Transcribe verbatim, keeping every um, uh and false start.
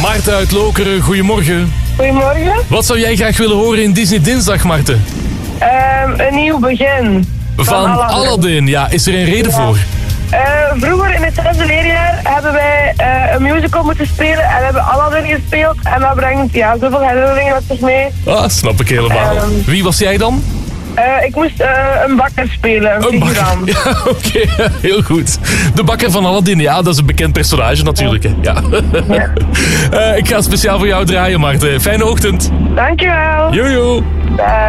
Maarten uit Lokeren, goedemorgen. Goedemorgen. Wat zou jij graag willen horen in Disney Dinsdag, Maarten? Um, een nieuw begin. Van, van Aladdin. Aladdin, ja. Is er een reden ja. voor? Uh, vroeger in het zesde leerjaar hebben wij uh, een musical moeten spelen en we hebben Aladdin gespeeld. En dat brengt ja, zoveel herinneringen met zich mee. Ah, snap ik helemaal. Um, Wie was jij dan? Uh, ik moest uh, een bakker spelen, een, een bakker. Ja, oké, okay. Heel goed. De bakker van Aladdin, ja, dat is een bekend personage natuurlijk. Hè. Ja. Ja. uh, ik ga speciaal voor jou draaien, Maarten. Fijne ochtend. Dankjewel. Jojo. Bye.